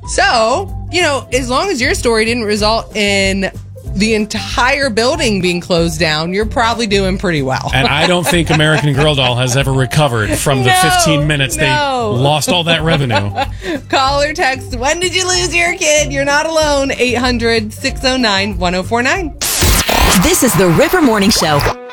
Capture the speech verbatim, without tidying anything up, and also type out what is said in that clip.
So, you know, as long as your story didn't result in the entire building being closed down, you're probably doing pretty well. And I don't think American Girl Doll has ever recovered from the No, fifteen minutes no. they lost all that revenue. Call or text, when did you lose your kid? You're not alone. eight hundred, six oh nine, one oh four nine. This is the River Morning Show.